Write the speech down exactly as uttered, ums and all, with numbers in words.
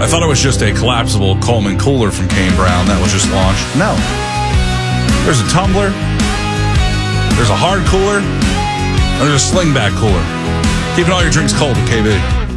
thought it was just a collapsible Coleman cooler from Kane Brown that was just launched. No. There's a tumbler. There's a hard cooler. And there's a slingback cooler. Keeping all your drinks cold at K B.